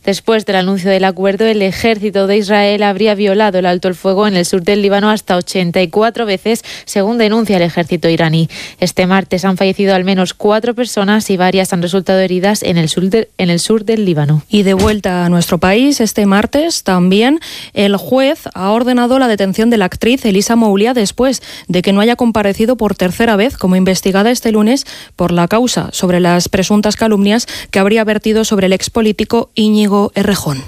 Después del anuncio del acuerdo, el ejército de Israel habría violado el alto el fuego en el sur del Líbano hasta 84 veces, según denuncia el ejército iraní. Este martes han fallecido al menos 4 personas y varias han resultado heridas en el sur del Líbano. Y de vuelta a nuestro país, este martes también el juez ha ordenado la detención de la actriz Elisa Moulia después de que no haya comparecido por tercera vez como investigada este lunes por la causa sobre las presuntas calumnias que habría vertido sobre el expolítico Íñigo Errejón.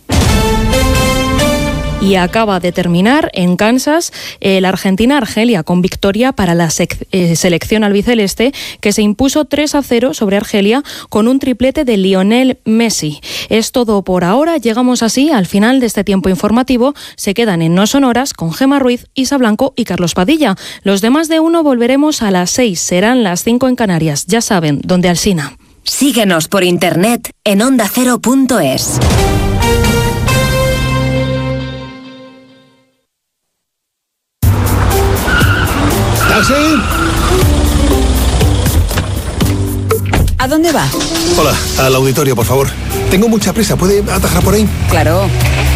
Y acaba de terminar en Kansas la Argentina-Argelia con victoria para la selección albiceleste, que se impuso 3-0 sobre Argelia con un triplete de Lionel Messi. Es todo por ahora. Llegamos así al final de este tiempo informativo. Se quedan en No Sonoras con Gemma Ruiz, Isa Blanco y Carlos Padilla. Los demás de uno volveremos a las 6. Serán las 5 en Canarias. Ya saben, donde Alsina. Síguenos por internet en ondacero.es. ¿Taxi? ¿A dónde va? Hola, al auditorio, por favor. Tengo mucha prisa, ¿puede atajar por ahí? Claro.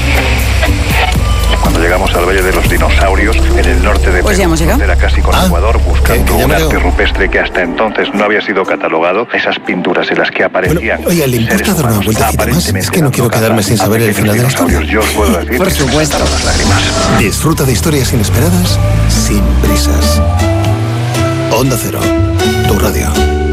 Cuando llegamos al Valle de los Dinosaurios, en el norte de Pues ya hemos llegado. Era casi con Ecuador, buscando que un ya arte rupestre que hasta entonces no había sido catalogado. Esas pinturas en las que aparecían. Bueno, oiga, ¿le importa dar una vueltecita más? Es que no quiero quedarme sin saber el final de la historia. Yo os puedo decir. Por supuesto. Las lágrimas. Disfruta de historias inesperadas sin prisas. Onda Cero, tu radio.